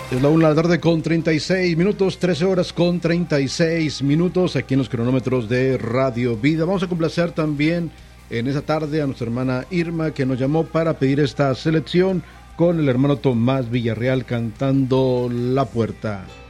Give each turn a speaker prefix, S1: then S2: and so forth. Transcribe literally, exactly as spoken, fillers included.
S1: Es la una de la tarde con treinta y seis minutos, trece horas con treinta y seis minutos aquí en los cronómetros de Radio Vida. Vamos a complacer también en esa tarde a nuestra hermana Irma, que nos llamó para pedir esta selección con el hermano Tomás Villarreal cantando La Puerta.